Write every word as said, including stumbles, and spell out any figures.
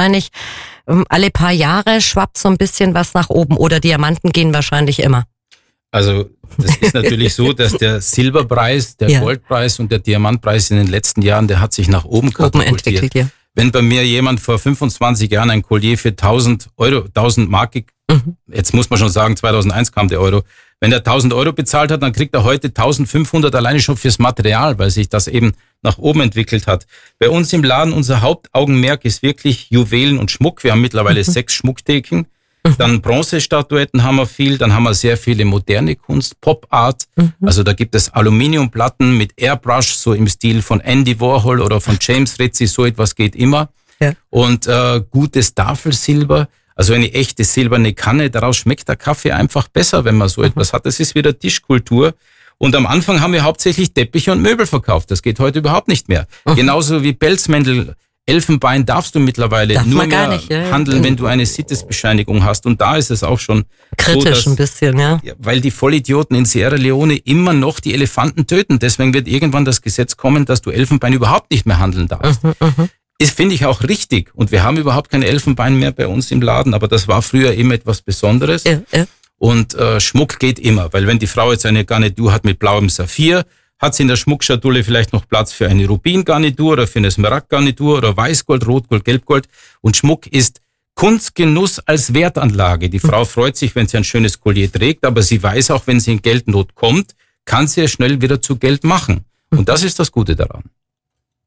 wahrscheinlich ähm, alle paar Jahre schwappt so ein bisschen was nach oben oder Diamanten gehen wahrscheinlich immer. Also das ist natürlich so, dass der Silberpreis, der ja. Goldpreis und der Diamantpreis in den letzten Jahren, der hat sich nach oben katapultiert. Oben entwickelt, ja. Wenn bei mir jemand vor fünfundzwanzig Jahren ein Collier für tausend Euro, tausend Mark, mhm. jetzt muss man schon sagen, zweitausendeins kam der Euro, wenn er tausend Euro bezahlt hat, dann kriegt er heute eintausendfünfhundert alleine schon fürs Material, weil sich das eben nach oben entwickelt hat. Bei uns im Laden, unser Hauptaugenmerk ist wirklich Juwelen und Schmuck. Wir haben mittlerweile mhm. sechs Schmucktheken. Dann Bronzestatuetten haben wir viel, dann haben wir sehr viele moderne Kunst, Pop-Art. Mhm. Also da gibt es Aluminiumplatten mit Airbrush, so im Stil von Andy Warhol oder von James Ritchie, so etwas geht immer. Ja. Und äh, gutes Tafelsilber, also eine echte silberne Kanne, daraus schmeckt der Kaffee einfach besser, wenn man so mhm. etwas hat. Das ist wieder Tischkultur. Und am Anfang haben wir hauptsächlich Teppiche und Möbel verkauft. Das geht heute überhaupt nicht mehr. Mhm. Genauso wie Pelzmäntel. Elfenbein darfst du mittlerweile Darf nur mehr nicht, ja, handeln, ja. wenn du eine Sittesbescheinigung hast. Und da ist es auch schon kritisch so, dass, ein bisschen, ja. Weil die Vollidioten in Sierra Leone immer noch die Elefanten töten. Deswegen wird irgendwann das Gesetz kommen, dass du Elfenbein überhaupt nicht mehr handeln darfst. Mhm, mhm. Das finde ich auch richtig. Und wir haben überhaupt kein Elfenbein mehr bei uns im Laden. Aber das war früher immer etwas Besonderes. Ja, ja. Und äh, Schmuck geht immer. Weil wenn die Frau jetzt eine Garnitur hat mit blauem Saphir, hat sie in der Schmuckschatulle vielleicht noch Platz für eine Rubingarnitur oder für eine Smaragdgarnitur oder Weißgold, Rotgold, Gelbgold. Und Schmuck ist Kunstgenuss als Wertanlage. Die Frau freut sich, wenn sie ein schönes Collier trägt, aber sie weiß auch, wenn sie in Geldnot kommt, kann sie es schnell wieder zu Geld machen. Und das ist das Gute daran.